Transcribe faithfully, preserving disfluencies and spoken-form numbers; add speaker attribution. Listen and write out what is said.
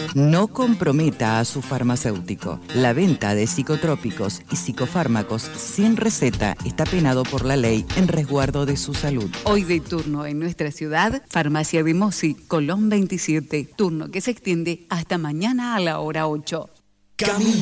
Speaker 1: No comprometa a su farmacéutico. La venta de psicotrópicos y psicofármacos sin receta está penado por la ley en resguardo de su salud.
Speaker 2: Hoy de turno en nuestra ciudad, Farmacia de Mossi, Colón veintisiete. Turno que se extiende hasta mañana a la hora ocho.
Speaker 3: Camino.